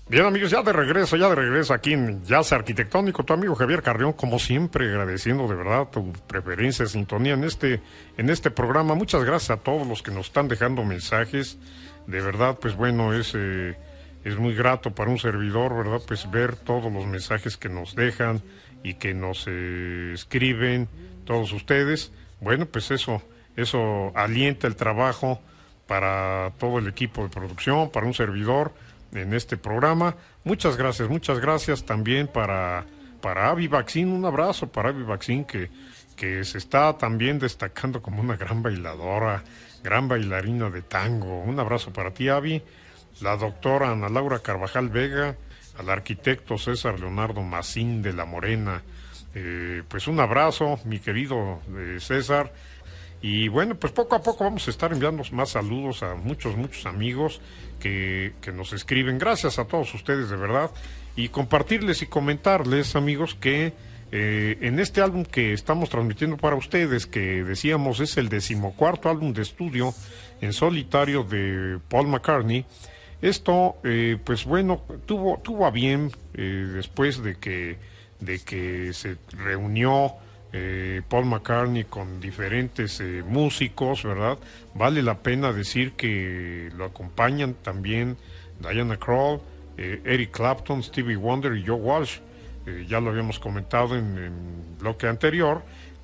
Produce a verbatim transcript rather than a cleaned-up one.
Bien, amigos, ya de regreso, ya de regreso aquí en Jazz Arquitectónico, tu amigo Javier Carrión, como siempre, agradeciendo de verdad tu preferencia, sintonía en este, en este programa. Muchas gracias a todos los que nos están dejando mensajes. De verdad, pues bueno, es, eh, es muy grato para un servidor, ¿verdad? Pues ver todos los mensajes que nos dejan y que nos eh, escriben todos ustedes. Bueno, pues eso, eso alienta el trabajo para todo el equipo de producción, para un servidor en este programa. Muchas gracias, muchas gracias también para, para Avi Vaccine, un abrazo para Avi Vaccine que, que se está también destacando como una gran bailadora, gran bailarina de tango. Un abrazo para ti, Avi. La doctora Ana Laura Carvajal Vega, al arquitecto César Leonardo Macín de La Morena. Eh, pues un abrazo, mi querido eh, César. Y bueno, pues poco a poco vamos a estar enviando más saludos a muchos, muchos amigos que, que nos escriben. Gracias a todos ustedes, de verdad. Y compartirles y comentarles, amigos, que eh, en este álbum que estamos transmitiendo para ustedes, que decíamos es el decimocuarto álbum de estudio en solitario de Paul McCartney, esto, eh, pues bueno, tuvo, tuvo a bien, eh, después de que, de que se reunió Eh, Paul McCartney con diferentes eh, músicos, ¿verdad? Vale la pena decir que lo acompañan también Diana Krall, eh, Eric Clapton, Stevie Wonder y Joe Walsh. Eh, ya lo habíamos comentado en el bloque anterior,